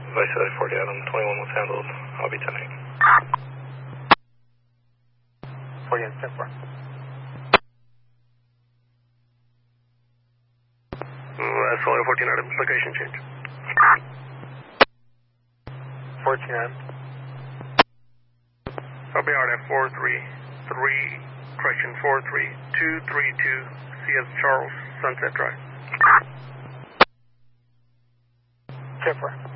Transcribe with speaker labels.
Speaker 1: Vice 40 Adam, 21 was handled. I'll be 10-8.
Speaker 2: 40 and 10-4.
Speaker 1: SOA 14 Adam, location change.
Speaker 2: 14 Adam.
Speaker 1: I'll be out at 43232 CS Charles, Sunset Drive.
Speaker 2: 10-4.